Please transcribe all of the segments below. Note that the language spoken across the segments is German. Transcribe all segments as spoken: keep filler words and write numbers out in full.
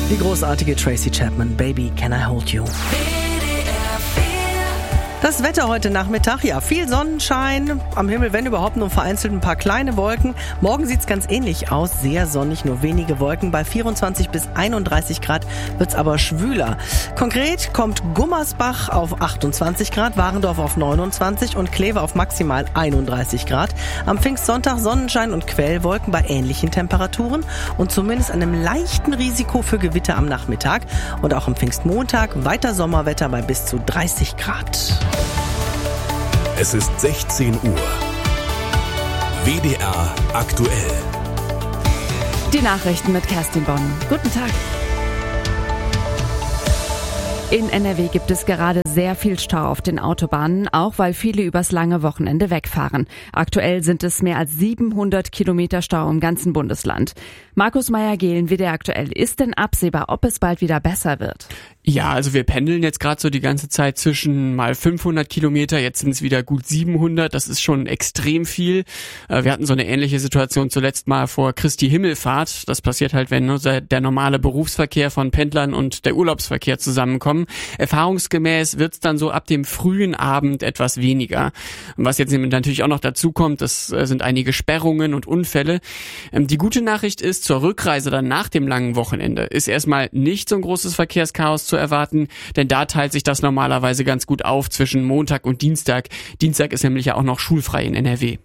Die großartige Tracy Chapman, Baby, Can I Hold You? Das Wetter heute Nachmittag, ja, viel Sonnenschein, am Himmel, wenn überhaupt, nur vereinzelt ein paar kleine Wolken. Morgen sieht's ganz ähnlich aus, sehr sonnig, nur wenige Wolken. Bei vierundzwanzig bis einunddreißig Grad wird's aber schwüler. Konkret kommt Gummersbach auf achtundzwanzig Grad, Warendorf auf neunundzwanzig und Kleve auf maximal einunddreißig Grad. Am Pfingstsonntag Sonnenschein und Quellwolken bei ähnlichen Temperaturen und zumindest einem leichten Risiko für Gewitter am Nachmittag. Und auch am Pfingstmontag weiter Sommerwetter bei bis zu dreißig Grad. Es ist sechzehn Uhr. W D R aktuell. Die Nachrichten mit Kerstin Bonn. Guten Tag. In N R W gibt es gerade sehr viel Stau auf den Autobahnen, auch weil viele übers lange Wochenende wegfahren. Aktuell sind es mehr als siebenhundert Kilometer Stau im ganzen Bundesland. Markus Meyer-Gehlen, W D R aktuell. Ist denn absehbar, ob es bald wieder besser wird? Ja, also wir pendeln jetzt gerade so die ganze Zeit zwischen mal fünfhundert Kilometer, jetzt sind es wieder gut siebenhundert, das ist schon extrem viel. Wir hatten so eine ähnliche Situation zuletzt mal vor Christi Himmelfahrt. Das passiert halt, wenn der normale Berufsverkehr von Pendlern und der Urlaubsverkehr zusammenkommen. Erfahrungsgemäß wird es dann so ab dem frühen Abend etwas weniger. Und was jetzt natürlich auch noch dazu kommt, das sind einige Sperrungen und Unfälle. Die gute Nachricht ist, zur Rückreise dann nach dem langen Wochenende ist erstmal nicht so ein großes Verkehrschaos zu erwarten, denn da teilt sich das normalerweise ganz gut auf zwischen Montag und Dienstag. Dienstag ist nämlich ja auch noch schulfrei in N R W.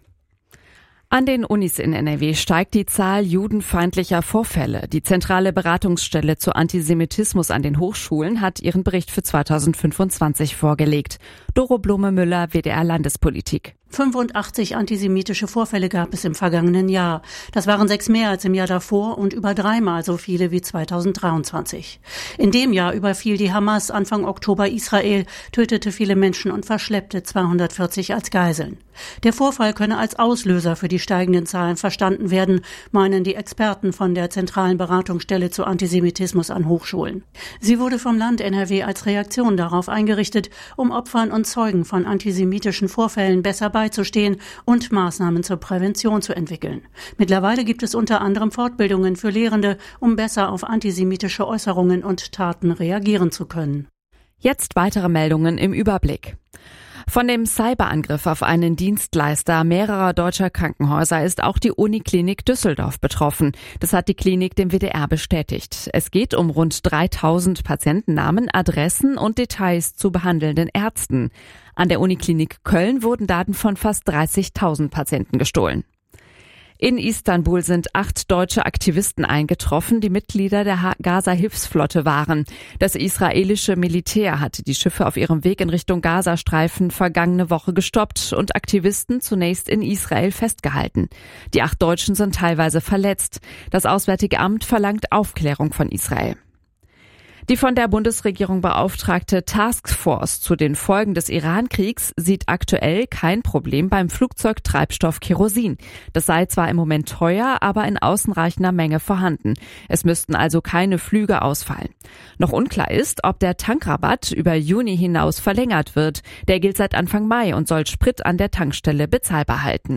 An den Unis in N R W steigt die Zahl judenfeindlicher Vorfälle. Die zentrale Beratungsstelle zu Antisemitismus an den Hochschulen hat ihren Bericht für zweitausendfünfundzwanzig vorgelegt. Doro Blume-Müller, W D R Landespolitik. fünfundachtzig antisemitische Vorfälle gab es im vergangenen Jahr. Das waren sechs mehr als im Jahr davor und über dreimal so viele wie zweitausenddreiundzwanzig. In dem Jahr überfiel die Hamas Anfang Oktober Israel, tötete viele Menschen und verschleppte zweihundertvierzig als Geiseln. Der Vorfall könne als Auslöser für die steigenden Zahlen verstanden werden, meinen die Experten von der zentralen Beratungsstelle zu Antisemitismus an Hochschulen. Sie wurde vom Land N R W als Reaktion darauf eingerichtet, um Opfern und Zeugen von antisemitischen Vorfällen besser beizustehen und Maßnahmen zur Prävention zu entwickeln. Mittlerweile gibt es unter anderem Fortbildungen für Lehrende, um besser auf antisemitische Äußerungen und Taten reagieren zu können. Jetzt weitere Meldungen im Überblick. Von dem Cyberangriff auf einen Dienstleister mehrerer deutscher Krankenhäuser ist auch die Uniklinik Düsseldorf betroffen. Das hat die Klinik dem W D R bestätigt. Es geht um rund dreitausend Patientennamen, Adressen und Details zu behandelnden Ärzten. An der Uniklinik Köln wurden Daten von fast dreißigtausend Patienten gestohlen. In Istanbul sind acht deutsche Aktivisten eingetroffen, die Mitglieder der Gaza-Hilfsflotte waren. Das israelische Militär hatte die Schiffe auf ihrem Weg in Richtung Gazastreifen vergangene Woche gestoppt und Aktivisten zunächst in Israel festgehalten. Die acht Deutschen sind teilweise verletzt. Das Auswärtige Amt verlangt Aufklärung von Israel. Die von der Bundesregierung beauftragte Taskforce zu den Folgen des Iran-Kriegs sieht aktuell kein Problem beim Flugzeugtreibstoff Kerosin. Das sei zwar im Moment teuer, aber in ausreichender Menge vorhanden. Es müssten also keine Flüge ausfallen. Noch unklar ist, ob der Tankrabatt über Juni hinaus verlängert wird. Der gilt seit Anfang Mai und soll Sprit an der Tankstelle bezahlbar halten.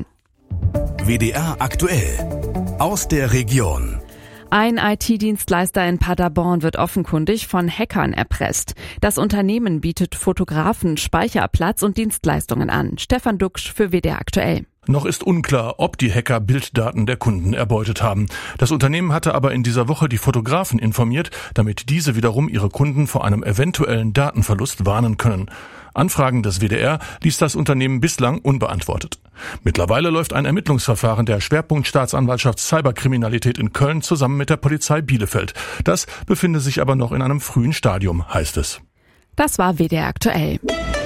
W D R aktuell. Aus der Region. Ein I T-Dienstleister in Paderborn wird offenkundig von Hackern erpresst. Das Unternehmen bietet Fotografen, Speicherplatz und Dienstleistungen an. Stefan Duxch für W D R aktuell. Noch ist unklar, ob die Hacker Bilddaten der Kunden erbeutet haben. Das Unternehmen hatte aber in dieser Woche die Fotografen informiert, damit diese wiederum ihre Kunden vor einem eventuellen Datenverlust warnen können. Anfragen des W D R ließ das Unternehmen bislang unbeantwortet. Mittlerweile läuft ein Ermittlungsverfahren der Schwerpunktstaatsanwaltschaft Cyberkriminalität in Köln zusammen mit der Polizei Bielefeld. Das befinde sich aber noch in einem frühen Stadium, heißt es. Das war W D R aktuell.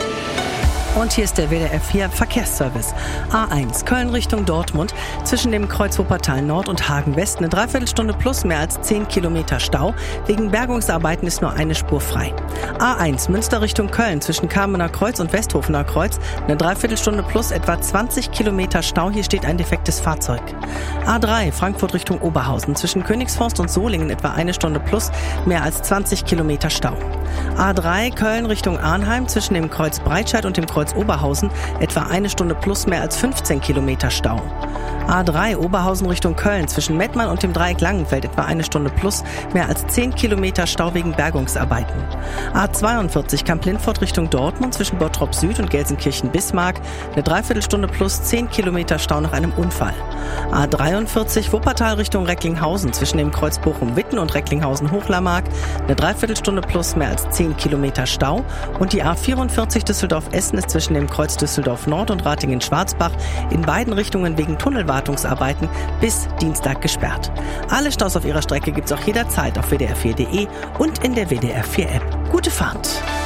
Und hier ist der W D R vier Verkehrsservice. A eins, Köln Richtung Dortmund, zwischen dem Kreuz Wuppertal Nord und Hagen West eine Dreiviertelstunde plus mehr als zehn Kilometer Stau. Wegen Bergungsarbeiten ist nur eine Spur frei. A eins, Münster Richtung Köln, zwischen Kamener Kreuz und Westhofener Kreuz, eine Dreiviertelstunde plus etwa zwanzig Kilometer Stau. Hier steht ein defektes Fahrzeug. A drei, Frankfurt Richtung Oberhausen, zwischen Königsforst und Solingen etwa eine Stunde plus mehr als zwanzig Kilometer Stau. A drei, Köln Richtung Arnheim, zwischen dem Kreuz Breitscheid und dem Kreuz Kreuz Oberhausen etwa eine Stunde plus mehr als fünfzehn Kilometer Stau. A drei Oberhausen Richtung Köln zwischen Mettmann und dem Dreieck Langenfeld etwa eine Stunde plus mehr als zehn Kilometer Stau wegen Bergungsarbeiten. A zweiundvierzig Kamp-Lindfort Richtung Dortmund zwischen Bottrop Süd und Gelsenkirchen-Bismarck eine Dreiviertelstunde plus zehn Kilometer Stau nach einem Unfall. A dreiundvierzig Wuppertal Richtung Recklinghausen zwischen dem Kreuz Bochum-Witten und Recklinghausen-Hochlarmark eine Dreiviertelstunde plus mehr als zehn Kilometer Stau. Und die A vierundvierzig Düsseldorf-Essen ist zwischen dem Kreuz Düsseldorf Nord und Ratingen-Schwarzbach in beiden Richtungen wegen Tunnelwartungsarbeiten bis Dienstag gesperrt. Alle Staus auf ihrer Strecke gibt's auch jederzeit auf w d r vier punkt d e und in der W D R vier App. Gute Fahrt!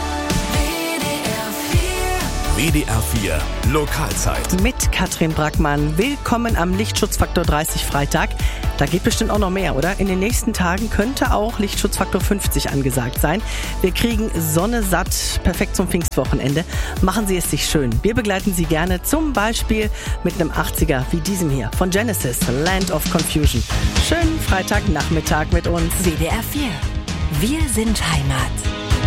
W D R vier Lokalzeit. Mit Katrin Brackmann. Willkommen am Lichtschutzfaktor dreißig Freitag. Da geht bestimmt auch noch mehr, oder? In den nächsten Tagen könnte auch Lichtschutzfaktor fünfzig angesagt sein. Wir kriegen Sonne satt, perfekt zum Pfingstwochenende. Machen Sie es sich schön. Wir begleiten Sie gerne, zum Beispiel mit einem achtziger wie diesem hier von Genesis, Land of Confusion. Schönen Freitagnachmittag mit uns. W D R vier. Wir sind Heimat.